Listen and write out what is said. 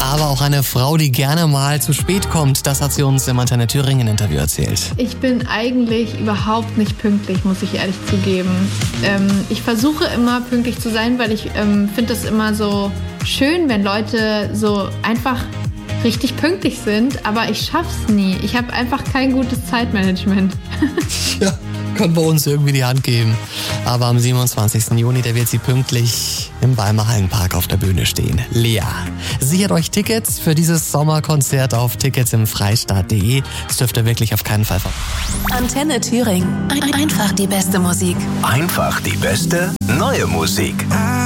aber auch eine Frau, die gerne mal zu spät kommt. Das hat sie uns im Antenne Thüringen-Interview erzählt. Ich bin eigentlich überhaupt nicht pünktlich, muss ich ehrlich zugeben. Ich versuche immer pünktlich zu sein, weil ich finde es immer so schön, wenn Leute so einfach richtig pünktlich sind, aber ich schaff's nie. Ich habe einfach kein gutes Zeitmanagement. Ja, kann bei uns irgendwie die Hand geben. Aber am 27. Juni, da wird sie pünktlich im Weimar Hallenpark auf der Bühne stehen. Lea. Sichert euch Tickets für dieses Sommerkonzert auf ticketsimfreistaat.de. Das dürft ihr wirklich auf keinen Fall verpassen. Antenne Thüringen. Einfach die beste Musik. Einfach die beste neue Musik.